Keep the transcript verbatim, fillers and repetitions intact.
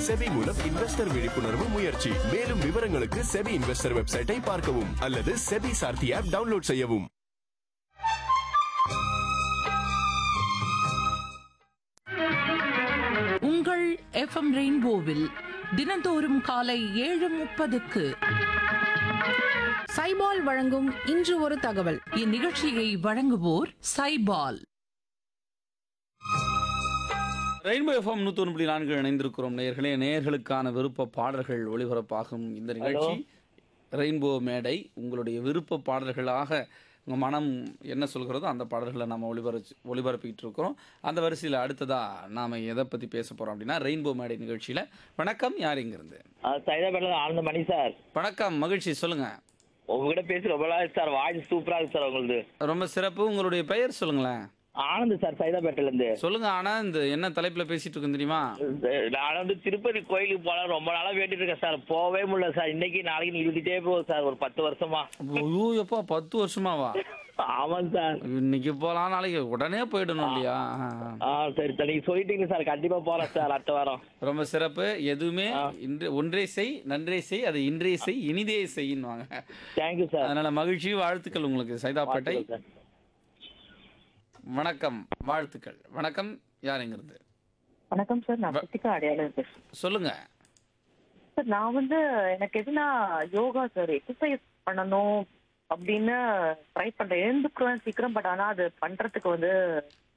SEBI மூலம் investor விழிப்புணர்வு முயற்சி. மேலும் விவரங்களுக்கு செபி இன்வெஸ்டர் வெப்சைட்டை பார்க்கவும் அல்லது செபி சார்த்தி ஆப் டவுன்லோட் செய்யவும். உங்கள் எஃப்எம் ரெயின்போவில் தினந்தோறும் காலை ஏழு முப்பதுக்கு சைபால் வழங்கும் இன்று ஒரு தகவல். இந்நிகழ்ச்சியை வழங்குவோர் சைபால். ரெயின்போ எஃப்எம் நூத்தி ஒன்று புள்ளி நான்கு இணைந்திருக்கிறோம் நேயர்களே. நேயர்களுக்கான விருப்ப பாடல்கள் ஒளிபரப்பாகும் இந்த நிகழ்ச்சி ரெயின்போ மேடை. உங்களுடைய விருப்ப பாடல்களாக உங்கள் மனம் என்ன சொல்கிறதோ அந்த பாடல்களை நம்ம ஒளிபரப்பு ஒளிபரப்பிக்கிட்டு இருக்கிறோம். அந்த வரிசையில் அடுத்ததாக நாம் எதை பற்றி பேச போகிறோம் அப்படின்னா ரெயின்போ மேடை நிகழ்ச்சியில். வணக்கம், யார் இங்கிருந்து? சைதாபேட்டில் ஆனந்த மணி சார். வணக்கம், மகிழ்ச்சி, சொல்லுங்கள். உங்ககிட்ட பேசி ரொம்ப நாள் சார். வாய்ஸ் சூப்பராக இருக்கு சார் உங்களுது. ரொம்ப சிறப்பு. உங்களுடைய பெயர் சொல்லுங்களேன். ஆனந்த் சார், சைதாபேட்டிலேருந்து. சொல்லுங்க ஆனந்த், என்ன தலைப்பில் பேசிட்டு இருக்கோம் தெரியுமா? நான் வந்து திருப்பதி கோயிலுக்கு போல ரொம்ப நாளாக வேண்டிட்டு இருக்கேன் சார். போவே முடியல சார். இன்னைக்கு நாளைக்கு இழுத்துட்டே போகுது சார். ஒரு பத்து வருஷமா. ஐயோ எப்பா, பத்து வருஷமாவா? ஆமாம் சார். இன்னைக்கு போகலாம், நாளைக்கு உடனே போயிடணும் இல்லையா? ஆ சரி சார், நீங்கள் சொல்லிட்டீங்க சார். கண்டிப்பாக போகலாம் சார் அடுத்த வாரம். ரொம்ப சிறப்பு. எதுவுமே இன்று ஒன்றே செய், நன்றே செய், அது இன்றே செய், இனிதே செய்யின்வாங்க. Thank you sir. அதனால மகிழ்ச்சி, வாழ்த்துக்கள் உங்களுக்கு சைதாப்பேட்டை. வணக்கம், வாழ்த்துக்கள். வணக்கம், யாருங்கிறது? வணக்கம் சார், நான் பிரித்திகா அடையாளம் பேசுறேன். சொல்லுங்க சார். நான் வந்து எனக்கு எதுனா யோகா சார் எக்ஸசைஸ் பண்ணணும் அப்படின்னு ட்ரை பண்றேன். எழுந்துக்குறேன் சீக்கிரம், பட் ஆனா அது பண்றதுக்கு வந்து